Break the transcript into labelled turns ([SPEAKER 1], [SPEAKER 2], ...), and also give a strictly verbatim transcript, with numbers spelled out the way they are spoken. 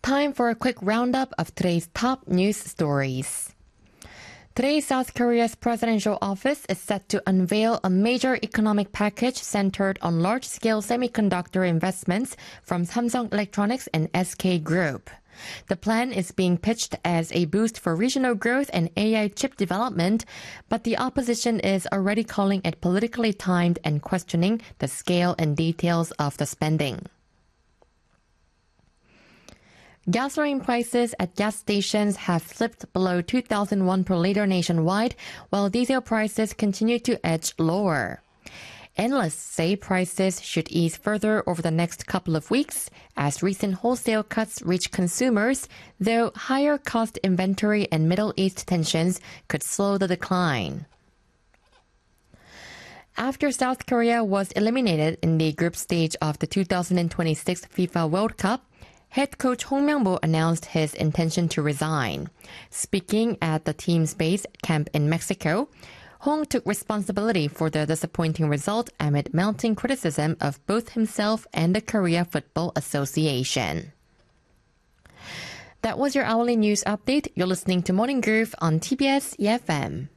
[SPEAKER 1] time for a quick roundup of today's top news stories. Today, South Korea's presidential office is set to unveil a major economic package centered on large-scale semiconductor investments from Samsung Electronics and S K Group. The plan is being pitched as a boost for regional growth and A I chip development, but the opposition is already calling it politically timed and questioning the scale and details of the spending. Gasoline prices at gas stations have slipped below two thousand won per liter nationwide, while diesel prices continue to edge lower. Analysts say prices should ease further over the next couple of weeks as recent wholesale cuts reach consumers, though higher cost inventory and Middle East tensions could slow the decline. After South Korea was eliminated in the group stage of the two thousand twenty-six FIFA World Cup, head coach Hong Myung-bo announced his intention to resign. Speaking at the team's base camp in Mexico, Hong took responsibility for the disappointing result amid mounting criticism of both himself and the Korea Football Association. That was your hourly news update. You're listening to Morning Groove on T B S E F M.